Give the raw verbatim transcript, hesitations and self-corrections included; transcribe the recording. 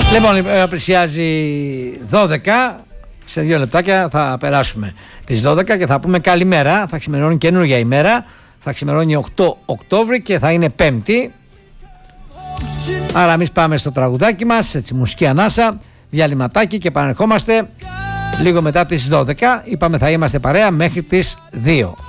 Λοιπόν, πλησιάζει δώδεκα. Σε δύο λεπτάκια θα περάσουμε τις δώδεκα και θα πούμε καλημέρα. Θα ξημερώνει καινούργια ημέρα. Θα ξημερώνει οκτώ Οκτώβρη και θα είναι Πέμπτη. Άρα εμείς πάμε στο τραγουδάκι μας, έτσι, μουσική ανάσα, διαλυματάκι και επανερχόμαστε λίγο μετά τις δώδεκα. Είπαμε θα είμαστε παρέα μέχρι τις δύο.